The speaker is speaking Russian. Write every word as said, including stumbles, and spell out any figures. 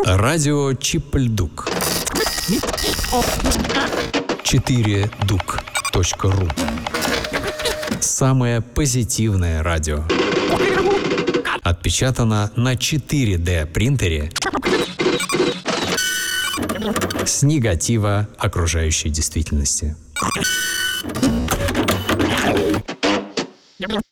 Радио Чип-Льдук. четыре дук точка ру. Самое позитивное радио. Отпечатано на четыре дэ принтере с негатива окружающей действительности.